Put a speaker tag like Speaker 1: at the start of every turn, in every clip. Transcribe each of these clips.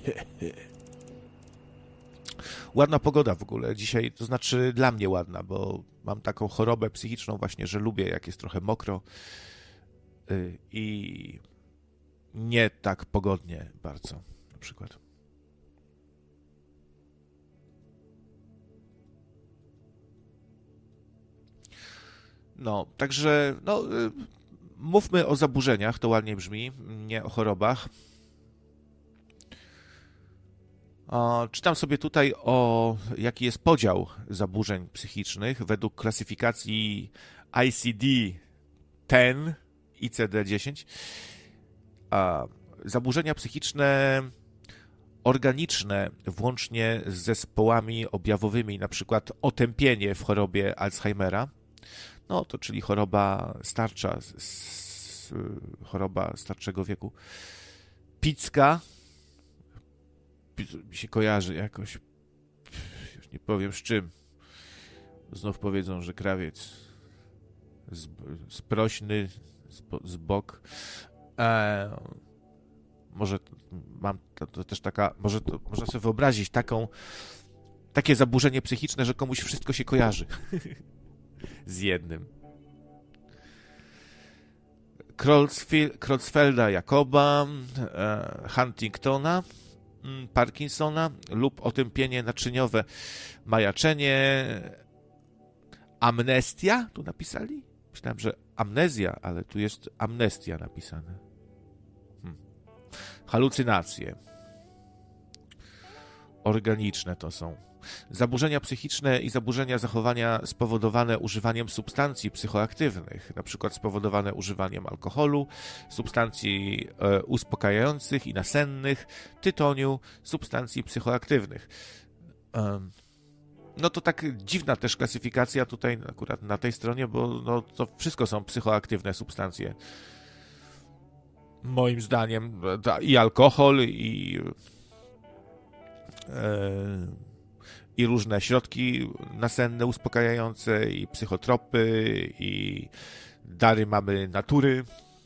Speaker 1: Ładna pogoda w ogóle dzisiaj, to znaczy dla mnie ładna, bo mam taką chorobę psychiczną właśnie, że lubię jak jest trochę mokro i nie tak pogodnie bardzo na przykład. No, także mówmy o zaburzeniach, to ładnie brzmi, nie o chorobach. Czytam sobie tutaj jaki jest podział zaburzeń psychicznych według klasyfikacji ICD-10, ICD-10. Zaburzenia psychiczne organiczne, włącznie z zespołami objawowymi, na przykład otępienie w chorobie Alzheimera, no to czyli choroba starcza, choroba starszego wieku. Picka, mi się kojarzy jakoś, już nie powiem z czym. Znów powiedzą, że krawiec sprośny, z bok. Może mam to też taka, można sobie wyobrazić takie zaburzenie psychiczne, że komuś wszystko się kojarzy z jednym. Creutzfelda Jakoba, Huntingtona, Parkinsona lub otępienie naczyniowe, majaczenie, amnestia, tu napisali? Myślałem, że amnezja, ale tu jest amnestia napisane. Halucynacje. Organiczne to są. Zaburzenia psychiczne i zaburzenia zachowania spowodowane używaniem substancji psychoaktywnych, na przykład spowodowane używaniem alkoholu, substancji uspokajających i nasennych, tytoniu, substancji psychoaktywnych. No to tak dziwna też klasyfikacja tutaj akurat na tej stronie, bo no, to wszystko są psychoaktywne substancje. Moim zdaniem i alkohol, i różne środki nasenne, uspokajające, i psychotropy, i dary mamy natury.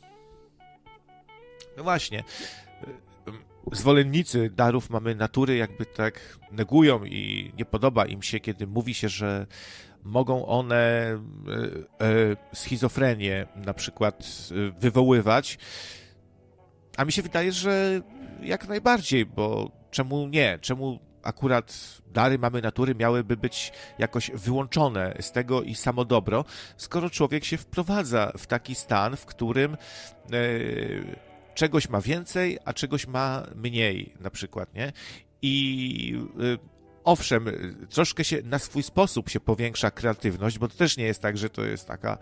Speaker 1: No właśnie, zwolennicy darów mamy natury jakby tak negują i nie podoba im się, kiedy mówi się, że mogą one schizofrenię na przykład wywoływać. A mi się wydaje, że jak najbardziej, bo czemu nie? Czemu akurat dary mamy natury miałyby być jakoś wyłączone z tego i samo dobro, skoro człowiek się wprowadza w taki stan, w którym czegoś ma więcej, a czegoś ma mniej na przykład, nie? I owszem, troszkę się na swój sposób się powiększa kreatywność, bo to też nie jest tak, że to jest taka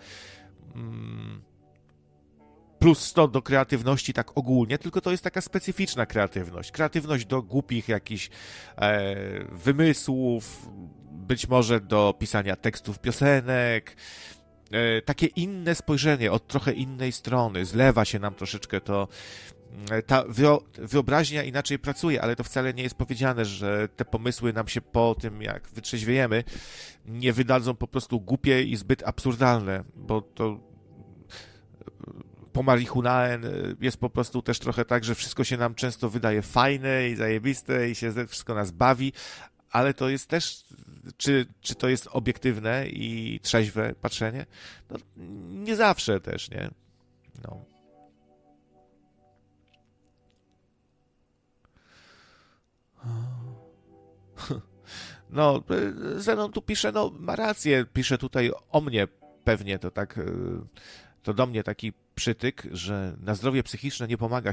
Speaker 1: plus 100 do kreatywności tak ogólnie, tylko to jest taka specyficzna kreatywność. Kreatywność do głupich jakichś wymysłów, być może do pisania tekstów piosenek, takie inne spojrzenie od trochę innej strony. Zlewa się nam troszeczkę to, ta wyobraźnia inaczej pracuje, ale to wcale nie jest powiedziane, że te pomysły nam się po tym, jak wytrzeźwiejemy, nie wydadzą po prostu głupie i zbyt absurdalne, bo to po marihunaen jest po prostu też trochę tak, że wszystko się nam często wydaje fajne i zajebiste i się wszystko nas bawi, ale to jest też, czy to jest obiektywne i trzeźwe patrzenie? No, nie zawsze też, nie? No. No, Zenon tu pisze, no ma rację, pisze tutaj o mnie pewnie, to tak, to do mnie taki przytyk, że na zdrowie psychiczne nie pomaga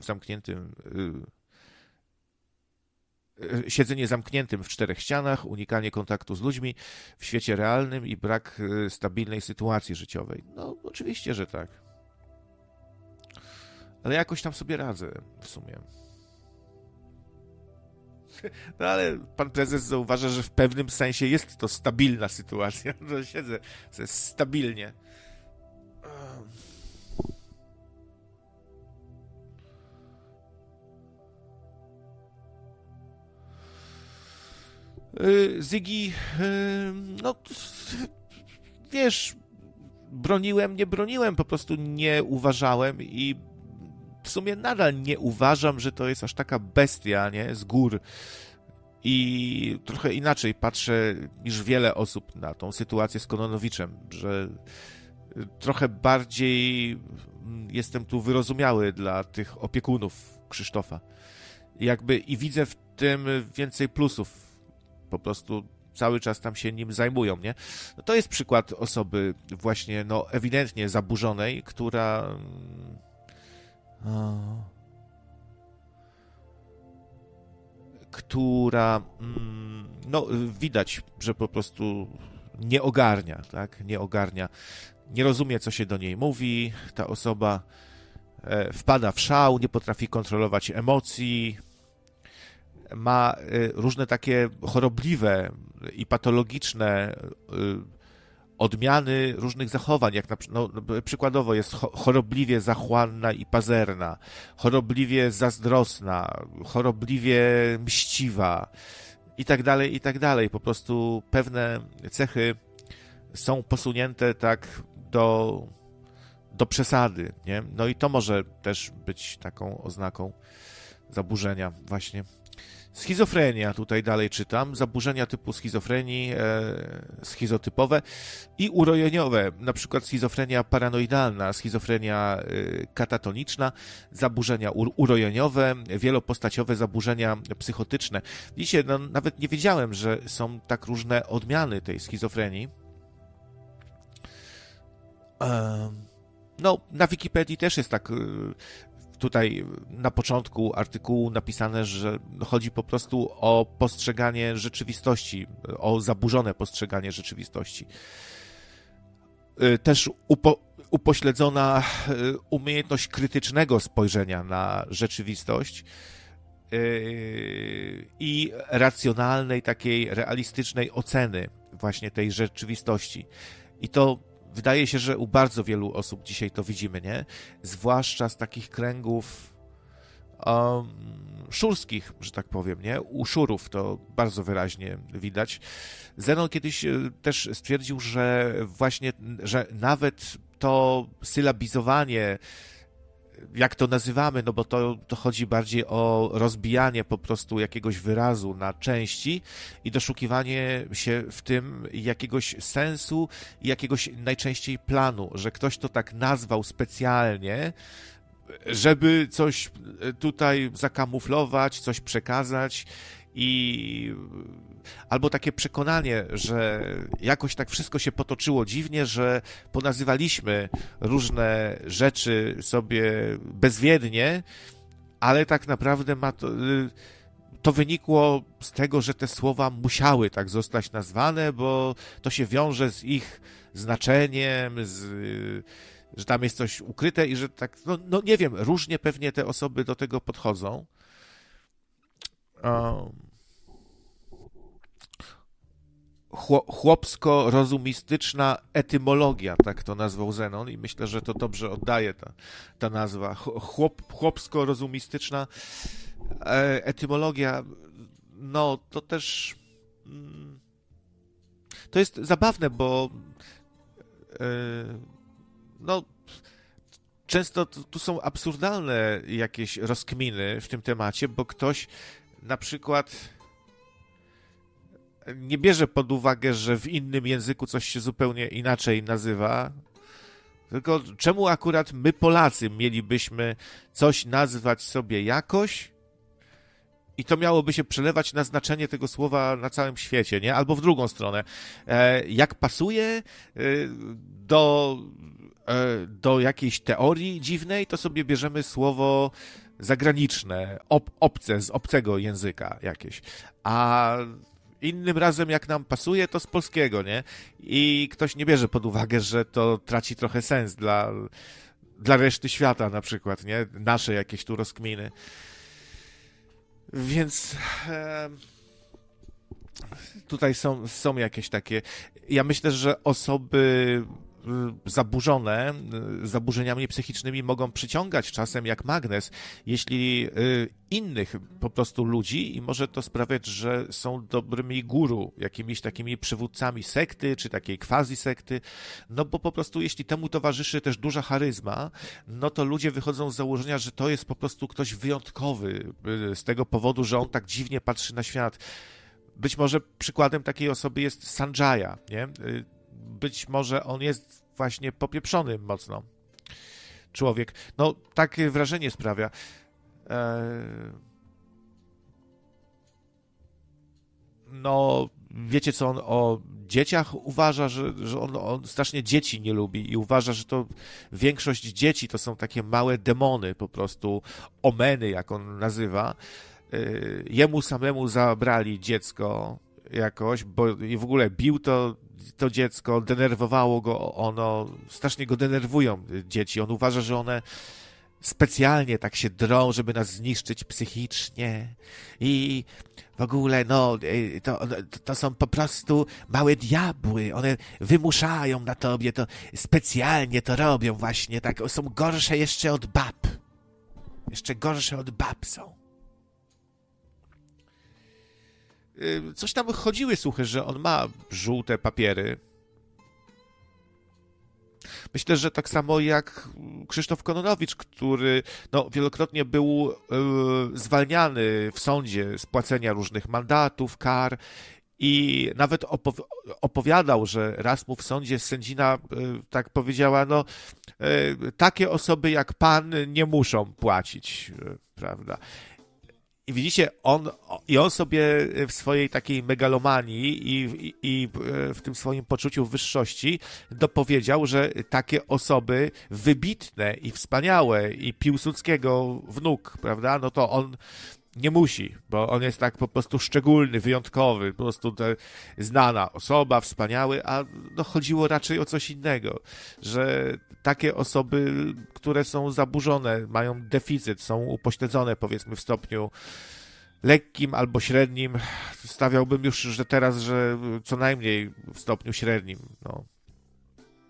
Speaker 1: siedzenie zamkniętym w czterech ścianach, unikanie kontaktu z ludźmi w świecie realnym i brak stabilnej sytuacji życiowej. No, oczywiście, że tak. Ale jakoś tam sobie radzę w sumie. No ale pan prezes zauważa, że w pewnym sensie jest to stabilna sytuacja. No, siedzę stabilnie. Zygi, no wiesz, broniłem, nie broniłem, po prostu nie uważałem i w sumie nadal nie uważam, że to jest aż taka bestia, nie, z gór. I trochę inaczej patrzę niż wiele osób na tą sytuację z Kononowiczem, że trochę bardziej jestem tu wyrozumiały dla tych opiekunów Krzysztofa. I widzę w tym więcej plusów. Po prostu cały czas tam się nim zajmują, nie? No to jest przykład osoby właśnie, no, ewidentnie zaburzonej, która no, widać, że po prostu nie ogarnia, tak? Nie ogarnia, nie rozumie, co się do niej mówi, ta osoba wpada w szał, nie potrafi kontrolować emocji, ma różne takie chorobliwe i patologiczne odmiany różnych zachowań, jak przykładowo jest chorobliwie zachłanna i pazerna, chorobliwie zazdrosna, chorobliwie mściwa i tak dalej, i tak dalej. Po prostu pewne cechy są posunięte tak do przesady, nie? No i to może też być taką oznaką zaburzenia właśnie. Schizofrenia, tutaj dalej czytam, zaburzenia typu schizofrenii, schizotypowe i urojeniowe, na przykład schizofrenia paranoidalna, schizofrenia katatoniczna, zaburzenia urojeniowe, wielopostaciowe zaburzenia psychotyczne. Dzisiaj no, nawet nie wiedziałem, że są tak różne odmiany tej schizofrenii. No, na Wikipedii też jest tak tutaj na początku artykułu napisane, że chodzi po prostu o postrzeganie rzeczywistości, o zaburzone postrzeganie rzeczywistości. Też upośledzona umiejętność krytycznego spojrzenia na rzeczywistość i racjonalnej, takiej realistycznej oceny właśnie tej rzeczywistości. I to wydaje się, że u bardzo wielu osób dzisiaj to widzimy, nie? Zwłaszcza z takich kręgów szurskich, że tak powiem, nie? U szurów to bardzo wyraźnie widać. Zenon kiedyś też stwierdził, że właśnie, że nawet to sylabizowanie, jak to nazywamy, no bo to chodzi bardziej o rozbijanie po prostu jakiegoś wyrazu na części i doszukiwanie się w tym jakiegoś sensu i jakiegoś najczęściej planu, że ktoś to tak nazwał specjalnie, żeby coś tutaj zakamuflować, coś przekazać albo takie przekonanie, że jakoś tak wszystko się potoczyło dziwnie, że ponazywaliśmy różne rzeczy sobie bezwiednie, ale tak naprawdę to wynikło z tego, że te słowa musiały tak zostać nazwane, bo to się wiąże z ich znaczeniem, że tam jest coś ukryte i że tak, no nie wiem, różnie pewnie te osoby do tego podchodzą. Chłopsko-rozumistyczna etymologia, tak to nazwał Zenon i myślę, że to dobrze oddaje ta nazwa. Chłopsko-rozumistyczna etymologia, no to też to jest zabawne, bo no często tu są absurdalne jakieś rozkminy w tym temacie, bo ktoś na przykład nie bierze pod uwagę, że w innym języku coś się zupełnie inaczej nazywa, tylko czemu akurat my Polacy mielibyśmy coś nazwać sobie jakoś i to miałoby się przelewać na znaczenie tego słowa na całym świecie, nie? Albo w drugą stronę. Jak pasuje do jakiejś teorii dziwnej, to sobie bierzemy słowo zagraniczne, obce, z obcego języka jakieś. A innym razem, jak nam pasuje, to z polskiego, nie? I ktoś nie bierze pod uwagę, że to traci trochę sens dla reszty świata na przykład, nie? Nasze jakieś tu rozkminy. Więc tutaj są jakieś takie... Ja myślę, że osoby zaburzone, zaburzeniami psychicznymi mogą przyciągać czasem jak magnes, jeśli innych po prostu ludzi i może to sprawiać, że są dobrymi guru, jakimiś takimi przywódcami sekty, czy takiej quasi-sekty, no bo po prostu jeśli temu towarzyszy też duża charyzma, no to ludzie wychodzą z założenia, że to jest po prostu ktoś wyjątkowy z tego powodu, że on tak dziwnie patrzy na świat. Być może przykładem takiej osoby jest Sanjaya, nie? Być może on jest właśnie popieprzony mocno człowiek. No, takie wrażenie sprawia. No, wiecie co on o dzieciach uważa, że on strasznie dzieci nie lubi i uważa, że to większość dzieci to są takie małe demony, po prostu omeny, jak on nazywa. Jemu samemu zabrali dziecko jakoś, bo i w ogóle bił to dziecko, denerwowało go ono, strasznie go denerwują dzieci. On uważa, że one specjalnie tak się drą, żeby nas zniszczyć psychicznie i w ogóle, no, to są po prostu małe diabły, one wymuszają na tobie, to specjalnie to robią właśnie, tak, są gorsze jeszcze od bab. Jeszcze gorsze od bab są. Coś tam chodziły słuchy, że on ma żółte papiery. Myślę, że tak samo jak Krzysztof Kononowicz, który no, wielokrotnie był zwalniany w sądzie z płacenia różnych mandatów, kar i nawet opowiadał, że raz mu w sądzie sędzina tak powiedziała, no takie osoby jak pan nie muszą płacić, prawda? I widzicie, on sobie w swojej takiej megalomanii i w tym swoim poczuciu wyższości dopowiedział, że takie osoby wybitne i wspaniałe i Piłsudskiego wnuk, prawda, no to on nie musi, bo on jest tak po prostu szczególny, wyjątkowy, po prostu znana osoba, wspaniały, a no chodziło raczej o coś innego, że takie osoby, które są zaburzone, mają deficyt, są upośledzone powiedzmy w stopniu lekkim albo średnim, stawiałbym już, że teraz, że co najmniej w stopniu średnim, no.